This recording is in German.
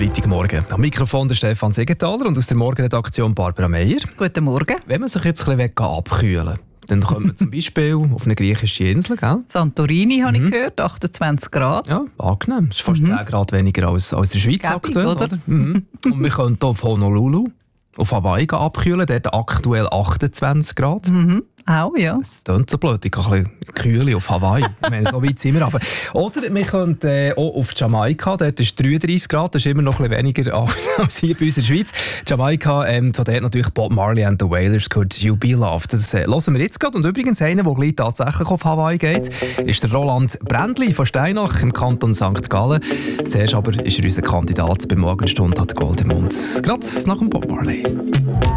Freitagmorgen. Am Mikrofon der Stefan Siegenthaler und aus der Morgenredaktion Barbara Meier. Guten Morgen. Wenn man sich jetzt ein bisschen abkühlen will, dann kommt man zum Beispiel auf eine griechische Insel, gell? Santorini habe ich gehört, 28 Grad. Ja, angenehm. Das ist fast 10 Grad weniger als der Schweiz Gäbig, aktuell. oder? Und wir können hier auf Honolulu, auf Hawaii abkühlen, dort aktuell 28 Grad. Auch, ja. Das klingt so blöd, ich kann ein bisschen kühl auf Hawaii. Ich meine, so weit sind wir runter. Oder wir können auch auf Jamaika, dort ist 33 Grad, das ist immer noch ein bisschen weniger als hier bei uns in der Schweiz. Jamaika, von dort natürlich Bob Marley and the Wailers gehört You Be Loved. Das hören wir jetzt gerade. Und übrigens einer, der gleich tatsächlich auf Hawaii geht, ist der Roland Brändli von Steinach im Kanton St. Gallen. Zuerst aber ist er unser Kandidat bei Morgenstunde hat Gold im Mund. Gerade nach dem Bob Marley.